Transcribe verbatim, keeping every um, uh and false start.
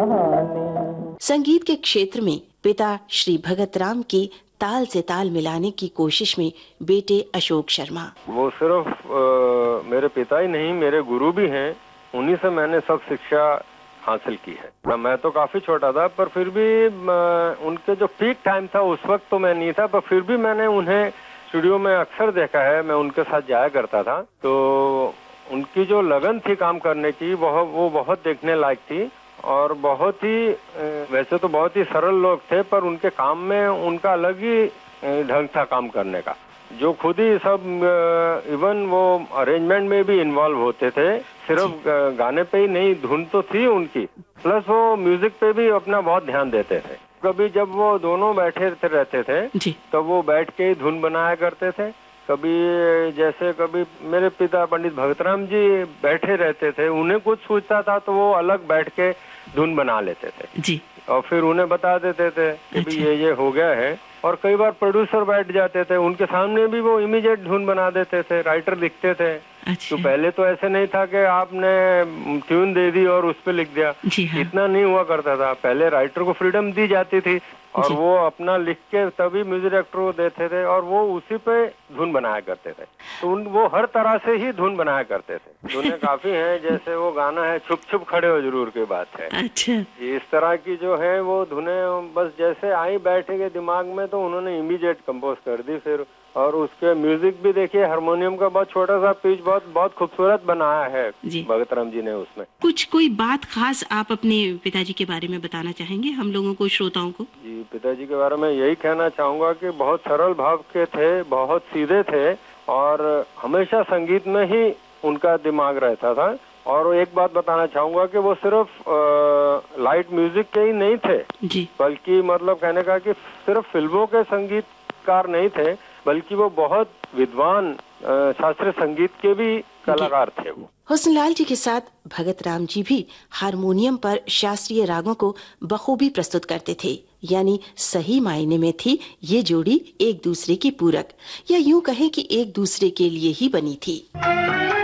कहानी। संगीत के क्षेत्र में पिता श्री भगत राम की ताल से ताल मिलाने की कोशिश में बेटे अशोक शर्मा। वो सिर्फ आ, मेरे पिता ही नहीं, मेरे गुरु भी हैं। उन्हीं से मैंने सब शिक्षा हासिल की है। मैं तो काफी छोटा था, पर फिर भी आ, उनके जो पीक टाइम था उस वक्त तो मैं नहीं था, पर फिर भी मैंने उन्हें स्टूडियो में अक्सर देखा है। मैं उनके साथ जाया करता था, तो उनकी जो लगन थी काम करने की, वह वो बहुत देखने लायक थी। और बहुत ही, वैसे तो बहुत ही सरल लोग थे, पर उनके काम में उनका अलग ही ढंग था काम करने का, जो खुद ही सब, इवन वो अरेंजमेंट में भी इन्वॉल्व होते थे। सिर्फ गाने पे ही नहीं, धुन तो थी उनकी, प्लस वो म्यूजिक पे भी अपना बहुत ध्यान देते थे। कभी जब वो दोनों बैठे रहते थे तो वो बैठ के ही धुन बनाया करते थे। कभी जैसे कभी मेरे पिता पंडित भगतराम जी बैठे रहते थे, उन्हें कुछ सूझता था तो वो अलग बैठ के धुन बना लेते थे जी, और फिर उन्हें बता देते थे कि अच्छा। ये ये हो गया है। और कई बार प्रोड्यूसर बैठ जाते थे, उनके सामने भी वो इमीडिएट धुन बना देते थे, राइटर लिखते थे। अच्छा। तो पहले तो ऐसे नहीं था कि आपने ट्यून दे दी और उस पे लिख दिया, हाँ। इतना नहीं हुआ करता था। पहले राइटर को फ्रीडम दी जाती थी और वो अपना लिख के तभी म्यूजिक डायरेक्टर को देते थे, और वो उसी पे धुन बनाया करते थे। तो उन वो हर तरह से ही धुन बनाया करते थे। धुनें काफी हैं, जैसे वो गाना है छुप छुप खड़े हो जरूर की बात है। अच्छा। इस तरह की जो है वो धुनें बस जैसे आई बैठेंगे दिमाग में तो उन्होंने इमीडिएट कंपोज कर दी फिर। और उसके म्यूजिक भी देखिए, हारमोनियम का बहुत छोटा सा पीच बहुत बहुत खूबसूरत बनाया है भगतराम जी ने उसमें। कुछ कोई बात खास आप अपने पिताजी के बारे में बताना चाहेंगे हम लोगों को, श्रोताओं को? जी, पिताजी के बारे में यही कहना चाहूंगा कि बहुत सरल भाव के थे, बहुत सीधे थे, और हमेशा संगीत में ही उनका दिमाग रहता था। और एक बात बताना चाहूंगा कि वो सिर्फ आ, लाइट म्यूजिक के ही नहीं थे जी, बल्कि मतलब कहने का कि सिर्फ फिल्मों के संगीतकार नहीं थे, बल्कि वो बहुत विद्वान शास्त्रीय संगीत के भी कलाकार थे। वो हुस्नलाल जी के साथ भगत राम जी भी हारमोनियम पर शास्त्रीय रागों को बखूबी प्रस्तुत करते थे। यानी सही मायने में थी ये जोड़ी एक दूसरे की पूरक, या यूं कहें कि एक दूसरे के लिए ही बनी थी।